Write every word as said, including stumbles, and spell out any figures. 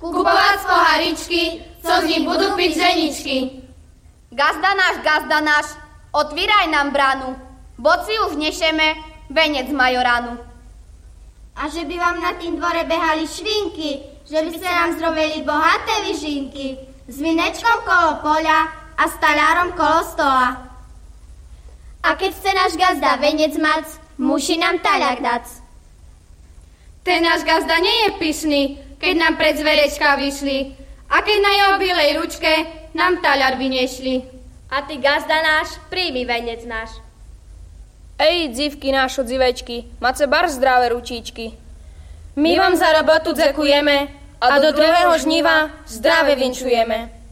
kupovať z poharičky, co z nich budú piť ženičky. Gazda náš, gazda náš, otvíraj nám bránu, bo si už nešeme venec majoranu. A že by vám na tým dvore behali švinky, že by ste nám zrobili bohaté vyžinky, s vinečkom kolo poľa a stalárom kolo stola. A keď chce náš gazda venec mať, musí nám taľak dať. Ten náš gazda nie je pyšný, keď nám pred zverečka vyšli, a keď na jeho bielej ručke nám taľar vyniešli. A ty, gazda náš, príjmi venec náš. Ej, dzivky nášo dzivečky, máte bar zdravé ručičky. My vám za robotu dzekujeme a do druhého žniva zdravé vinčujeme.